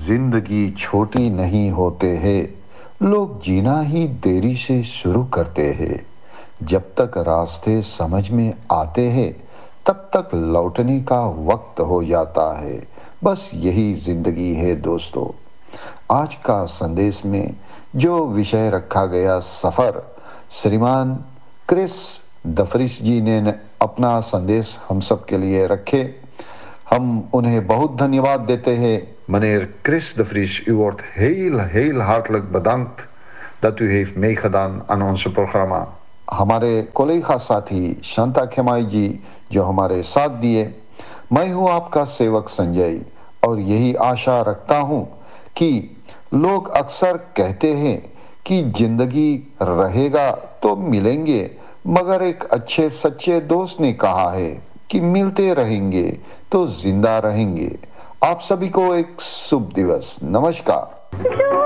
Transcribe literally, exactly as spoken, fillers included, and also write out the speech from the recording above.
जिंदगी छोटी नहीं होते हैं, लोग जीना ही देरी से शुरू करते हैं। जब तक रास्ते समझ में आते हैं, तब तक लौटने का वक्त हो जाता है। बस यही जिंदगी है दोस्तों। आज का संदेश में जो विषय रखा गया सफ़र, श्रीमान क्रिस दफरिस जी ने अपना संदेश हम सब के लिए रखे। हम उन्हें बहुत धन्यवाद देते हैं। Meneer Chris de Vries, u wordt heel, heel hartelijk bedankt dat u heeft meegedaan aan onze programma. हमारे कोलेखा साथी शांता खेमाई जी जो हमारे साथ दिए। मैं हूं आपका सेवक संजय और यही आशा रखता हूं कि लोग अक्सर कहते हैं कि जिंदगी रहेगा तो मिलेंगे, मगर एक अच्छे सच्चे दोस्त ने कहा है कि मिलते रहेंगे तो जिंदा रहेंगे। आप सभी को एक शुभ दिवस। नमस्कार।